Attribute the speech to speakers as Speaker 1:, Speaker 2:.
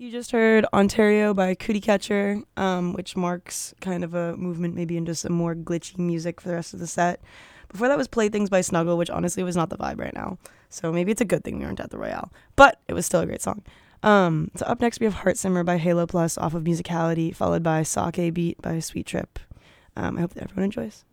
Speaker 1: You just heard Ontario by Cootie Catcher, which marks kind of a movement maybe into some more glitchy music for the rest of the set. Before that was Playthings by Snuggle, which honestly was not the vibe right now. So maybe it's a good thing we weren't at the Royale. But it was still a great song. So up next we have Heart Simmer by Halo Plus off of Musicality, followed by Sake Beat by Sweet Trip. I hope that everyone enjoys.